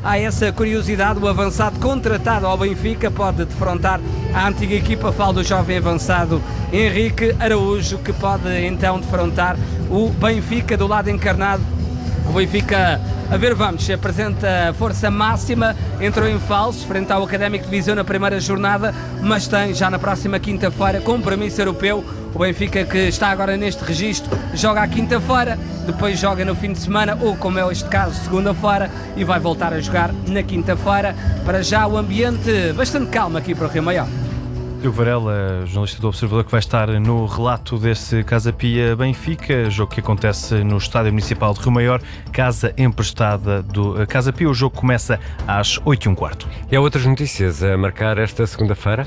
há essa curiosidade, o avançado contratado ao Benfica pode defrontar a antiga equipa, falo do jovem avançado Henrique Araújo, que pode então defrontar o Benfica do lado encarnado. O Benfica, a ver, vamos, se apresenta a força máxima, entrou em falso frente ao Académico de Viseu na primeira jornada, mas tem já na próxima quinta-feira compromisso europeu. O Benfica, que está agora neste registro, joga à quinta-feira, depois joga no fim de semana, ou como é este caso, segunda-feira, e vai voltar a jogar na quinta-feira. Para já o ambiente bastante calmo aqui para o Rio Maior. Diogo Varela, jornalista do Observador, que vai estar no relato desse Casa Pia Benfica, jogo que acontece no Estádio Municipal de Rio Maior, casa emprestada do Casa Pia. O jogo começa às 8h15. E há outras notícias a marcar esta segunda-feira?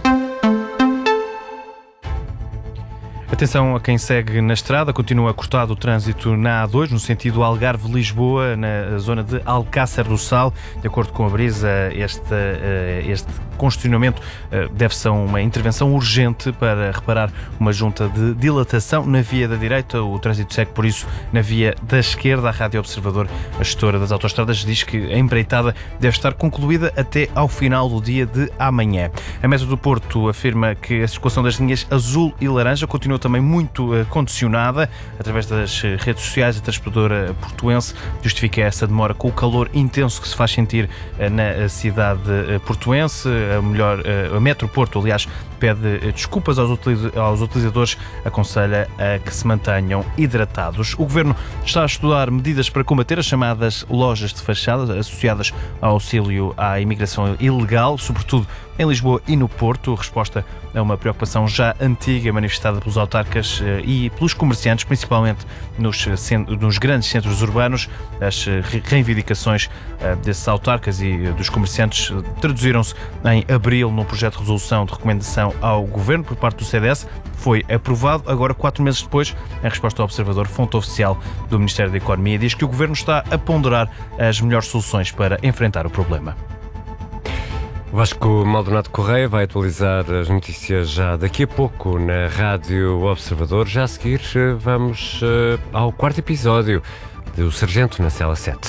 Atenção a quem segue na estrada, continua cortado o trânsito na A2, no sentido Algarve-Lisboa, na zona de Alcácer do Sal. De acordo com a Brisa, este congestionamento deve-se a uma intervenção urgente para reparar uma junta de dilatação na via da direita. O trânsito segue, por isso, na via da esquerda. A Rádio Observador, a gestora das autoestradas, diz que a empreitada deve estar concluída até ao final do dia de amanhã. A Metro do Porto afirma que a circulação das linhas azul e laranja continua também muito condicionada. Através das redes sociais, a transportadora portuense justifica essa demora com o calor intenso que se faz sentir na cidade portuense. A Metro Porto, aliás, pede desculpas aos utilizadores, aconselha a que se mantenham hidratados. O Governo está a estudar medidas para combater as chamadas lojas de fachada, associadas ao auxílio à imigração ilegal, sobretudo em Lisboa e no Porto. Resposta a uma preocupação já antiga manifestada pelos autarcas e pelos comerciantes, principalmente nos grandes centros urbanos. As reivindicações desses autarcas e dos comerciantes traduziram-se em abril num projeto de resolução de recomendação ao Governo por parte do CDS. Foi aprovado. Agora, 4 meses depois, em resposta ao Observador, fonte oficial do Ministério da Economia diz que o Governo está a ponderar as melhores soluções para enfrentar o problema. Vasco Maldonado Correia vai atualizar as notícias já daqui a pouco na Rádio Observador. Já a seguir vamos ao 4º episódio do Sargento na Cela 7.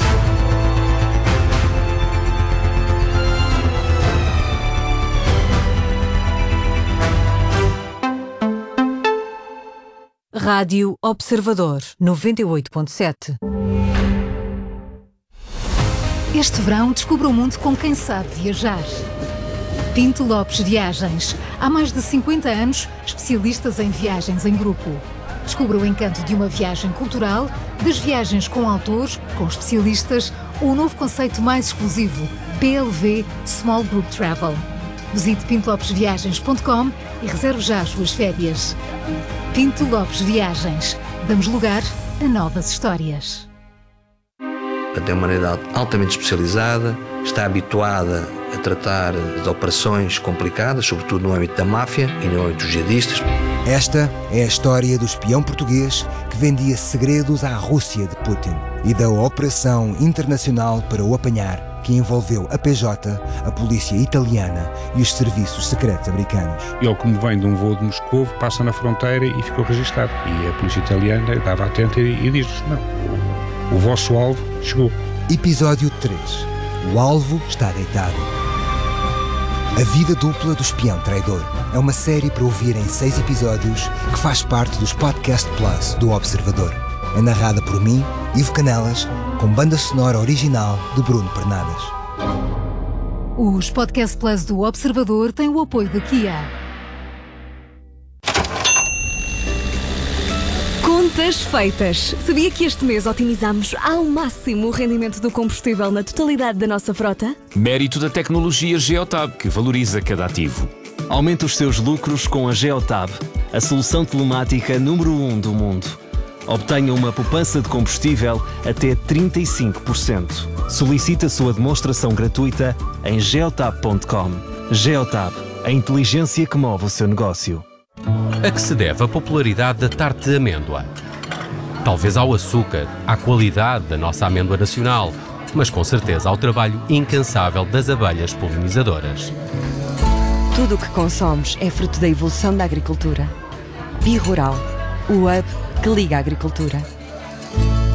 Rádio Observador 98.7. Este verão descubra o mundo com quem sabe viajar. Pinto Lopes Viagens. Há mais de 50 anos, especialistas em viagens em grupo. Descubra o encanto de uma viagem cultural, das viagens com autores, com especialistas, ou o novo conceito mais exclusivo, PLV Small Group Travel. Visite pintolopesviagens.com e reserve já as suas férias. Pinto Lopes Viagens. Damos lugar a novas histórias. É uma unidade altamente especializada, está habituada a tratar de operações complicadas, sobretudo no âmbito da máfia e no âmbito dos jihadistas. Esta é a história do espião português que vendia segredos à Rússia de Putin e da operação internacional para o apanhar, que envolveu a PJ, a polícia italiana e os serviços secretos americanos. Ele, como vem de um voo de Moscou, passa na fronteira e ficou registado. E a polícia italiana estava atenta e diz-lhes: não, o vosso alvo chegou. Episódio 3. O alvo está deitado. A vida dupla do espião traidor é uma série para ouvir em 6 episódios que faz parte dos Podcast Plus do Observador. É narrada por mim, Ivo Canelas, com banda sonora original de Bruno Pernadas. Os Podcast Plus do Observador têm o apoio da Kia. Contas feitas. Sabia que este mês otimizamos ao máximo o rendimento do combustível na totalidade da nossa frota? Mérito da tecnologia Geotab, que valoriza cada ativo. Aumente os seus lucros com a Geotab, a solução telemática número 1 do mundo. Obtenha uma poupança de combustível até 35%. Solicite a sua demonstração gratuita em geotab.com. Geotab, a inteligência que move o seu negócio. A que se deve a popularidade da tarte de amêndoa? Talvez ao açúcar, à qualidade da nossa amêndoa nacional, mas com certeza ao trabalho incansável das abelhas polinizadoras. Tudo o que consomos é fruto da evolução da agricultura. Bi-Rural, o hub que liga a agricultura.